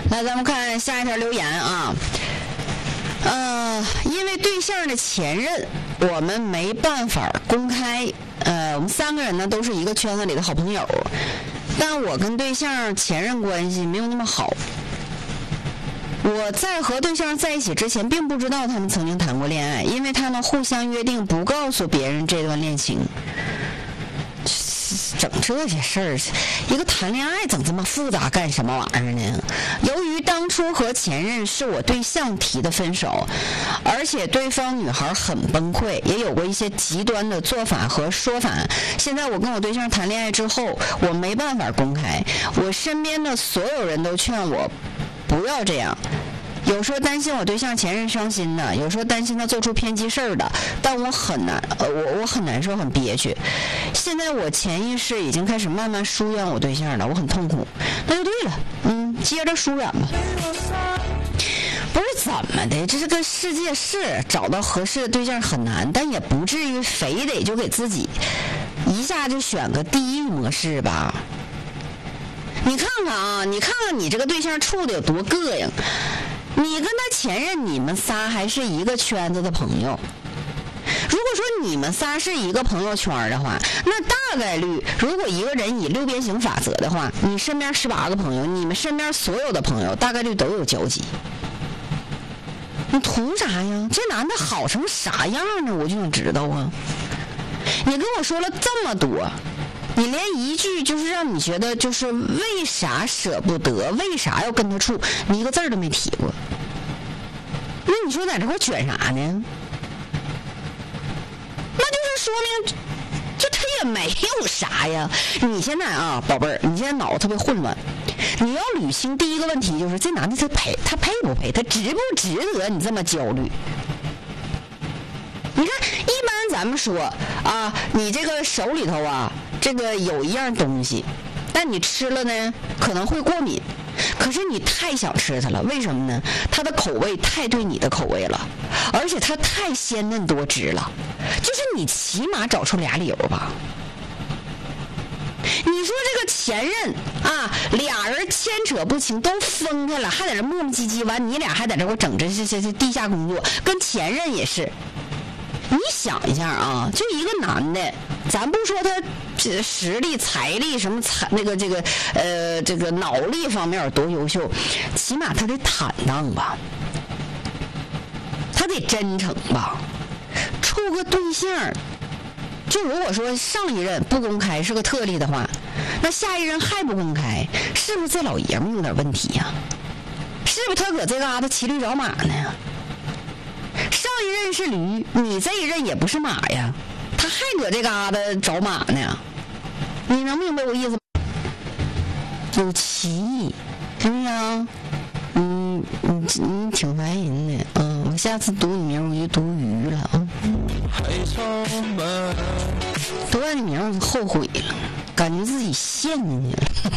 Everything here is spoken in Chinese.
来，咱们看下一条留言啊。因为对象的前任，我们没办法公开。我们3个人呢都是一个圈子里的好朋友，但我跟对象前任关系没有那么好。我在和对象在一起之前，并不知道他们曾经谈过恋爱，因为他们互相约定不告诉别人这段恋情。整这些事儿，一个谈恋爱整这么复杂干什么玩意儿呢？由于当初和前任是我对象提的分手，而且对方女孩很崩溃，也有过一些极端的做法和说法。现在我跟我对象谈恋爱之后，我没办法公开，我身边的所有人都劝我不要这样。有说担心我对象前任伤心的，有说担心他做出偏激事儿的，但我很难，我很难受，很憋屈。现在我潜意识已经开始慢慢疏远我对象了，我很痛苦。那就对了，接着疏远吧。不是怎么的，这个世界是找到合适的对象很难，但也不至于非得就给自己一下就选个地狱模式吧。你看看啊，你看看你这个对象处的有多膈应。你跟他前任，你们仨还是一个圈子的朋友。如果说你们仨是一个朋友圈的话，那大概率，如果一个人以6边形法则的话，你身边18个朋友，你们身边所有的朋友大概率都有交集。你图啥呀？这男的好成啥样呢？我就想知道啊。你跟我说了这么多，你连一句就是让你觉得就是为啥舍不得，为啥要跟他处，你一个字儿都没提过。那你说在这块卷啥呢？那就是说明就他也没有啥呀。你现在啊，宝贝儿，你现在脑子特别混乱，你要捋清第一个问题，就是这男的他配不配，他值不值得你这么焦虑。你看一般咱们说啊，你这个手里头啊，这个有一样东西，但你吃了呢可能会过敏，可是你太想吃它了，为什么呢？它的口味太对你的口味了，而且它太鲜嫩多汁了，就是你起码找出俩理由吧。你说这个前任啊，俩人牵扯不清，都分开了，还在这磨磨唧唧，完你俩还在这给整这地下工作，跟前任也是。你想一下啊，就一个男的，咱不说他实力、财力什么这个脑力方面有多优秀，起码他得坦荡吧，他得真诚吧。处个对象，就如果说上一任不公开是个特例的话，那下一任还不公开，是不是这老爷们有点问题呀？是不是他搁这嘎达骑驴找马呢？上一任是驴，你这一任也不是马呀，他还搁这嘎达找马呢，你能明白我意思吗？有歧义，是不是啊？你挺烦人的，我下次读你名我就读鱼了啊。读完你名我就后悔了，感觉自己陷进去了。